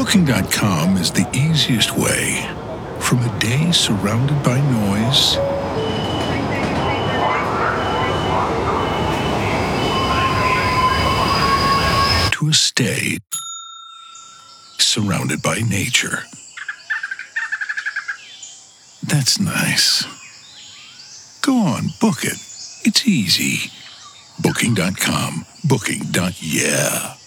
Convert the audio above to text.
Booking.com is the easiest way from a day surrounded by noise to a stay surrounded by nature. That's nice. Go on, book it. It's easy. Booking.com. Booking.yeah.